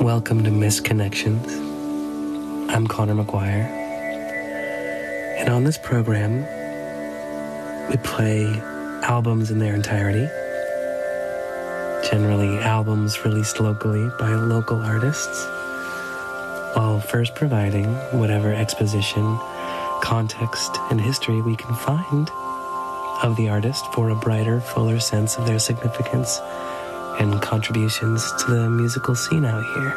Welcome to Misconnections. I'm Connor McGuire, and on this program, we play albums in their entirety, generally albums released locally by local artists, while first providing whatever exposition, context, and history we can find of the artist for a brighter, fuller sense of their significance and contributions to the musical scene out here.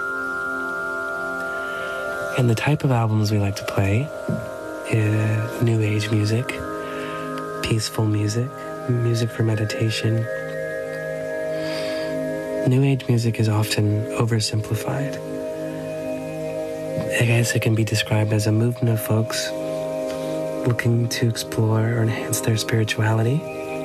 And the type of albums we like to play is new age music, peaceful music, music for meditation. New age music is often oversimplified. I guess it can be described as a movement of folks looking to explore or enhance their spirituality.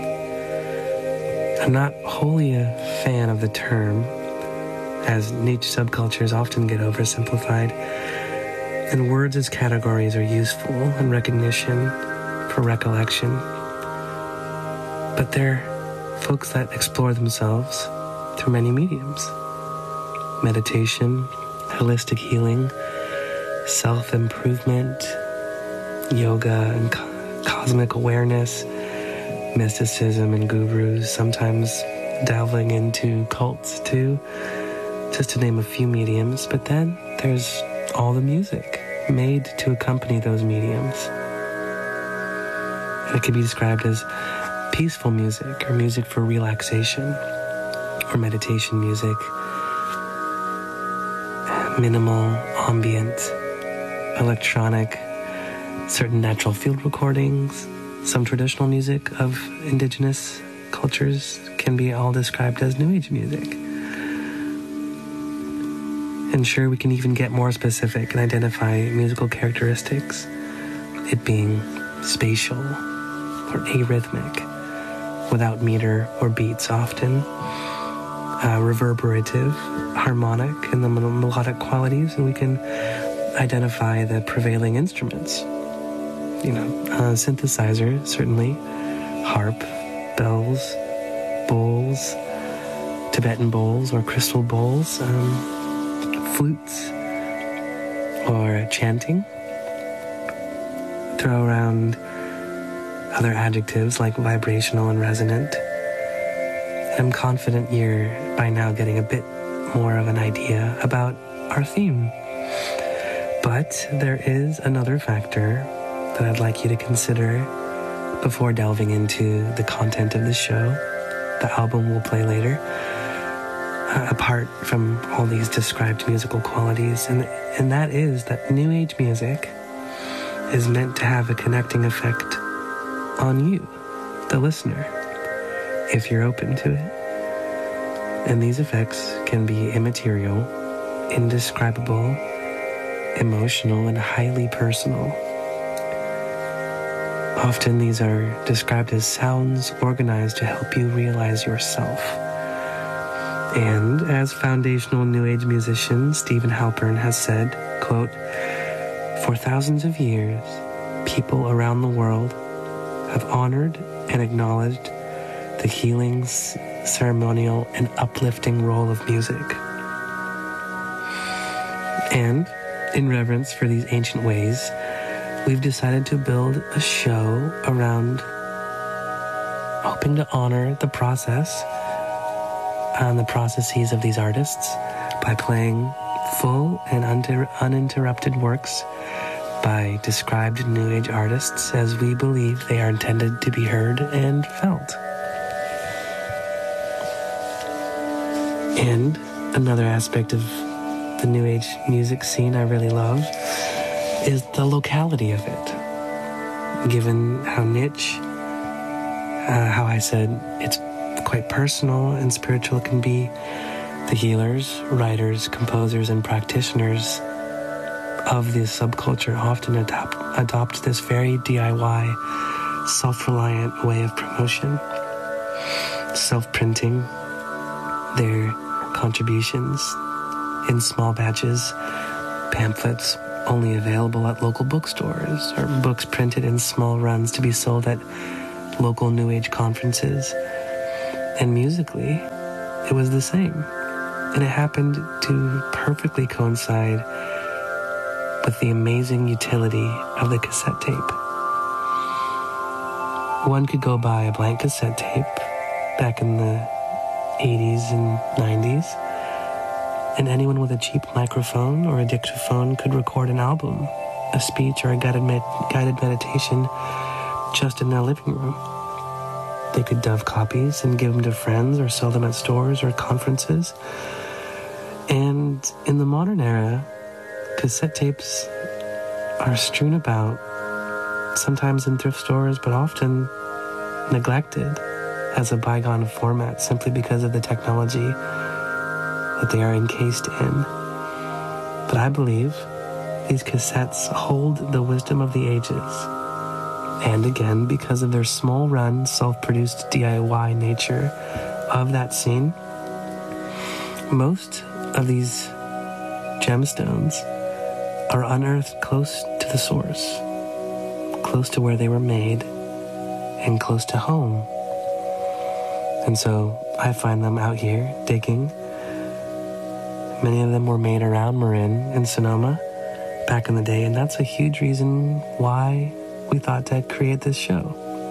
I'm not wholly a fan of the term, as niche subcultures often get oversimplified, and words as categories are useful in recognition for recollection. But they're folks that explore themselves through many mediums: meditation, holistic healing, self-improvement, yoga and cosmic awareness, mysticism and gurus, sometimes delving into cults too, just to name a few mediums. But then there's all the music made to accompany those mediums. And it can be described as peaceful music, or music for relaxation, or meditation music, minimal, ambient, electronic, certain natural field recordings, some traditional music of indigenous cultures can be all described as new age music. And sure, we can even get more specific and identify musical characteristics, it being spatial or arrhythmic, without meter or beats often, reverberative, harmonic in the melodic qualities, and we can identify the prevailing instruments. Synthesizer, certainly, harp, bells, bowls, Tibetan bowls or crystal bowls, flutes, or chanting. Throw around other adjectives like vibrational and resonant. I'm confident you're by now getting a bit more of an idea about our theme. But there is another factor that I'd like you to consider before delving into the content of the show, the album we'll play later, apart from all these described musical qualities, and that is that new age music is meant to have a connecting effect on you, the listener, if you're open to it. And these effects can be immaterial, indescribable, emotional, and highly personal. Often these are described as sounds organized to help you realize yourself. And as foundational New Age musician Stephen Halpern has said, quote, "For thousands of years, people around the world have honored and acknowledged the healing, ceremonial, and uplifting role of music. And in reverence for these ancient ways, we've decided to build a show around hoping to honor the process and the processes of these artists by playing full and uninterrupted works by described New Age artists as we believe they are intended to be heard and felt." And another aspect of the New Age music scene I really love is the locality of it. Given how niche, how I said it's quite personal and spiritual it can be, the healers, writers, composers, and practitioners of this subculture often adopt this very DIY, self-reliant way of promotion, self-printing their contributions in small batches, pamphlets only available at local bookstores, or books printed in small runs to be sold at local New Age conferences. And musically, it was the same. And it happened to perfectly coincide with the amazing utility of the cassette tape. One could go buy a blank cassette tape back in the 80s and 90s, and anyone with a cheap microphone or a dictaphone could record an album, a speech, or a guided meditation just in their living room. They could dove copies and give them to friends or sell them at stores or conferences. And in the modern era, cassette tapes are strewn about, sometimes in thrift stores, but often neglected as a bygone format simply because of the technology that they are encased in. But I believe these cassettes hold the wisdom of the ages. And again, because of their small run, self-produced DIY nature of that scene, most of these gemstones are unearthed close to the source, close to where they were made, and close to home. And so I find them out here digging. Many of them were made around Marin in Sonoma back in the day, and that's a huge reason why we thought to create this show,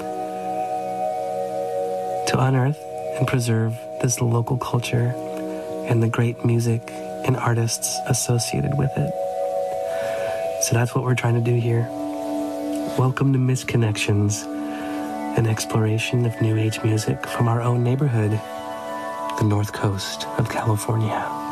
to unearth and preserve this local culture and the great music and artists associated with it. So that's what we're trying to do here. Welcome to Misconnections, an exploration of new age music from our own neighborhood, the North Coast of California.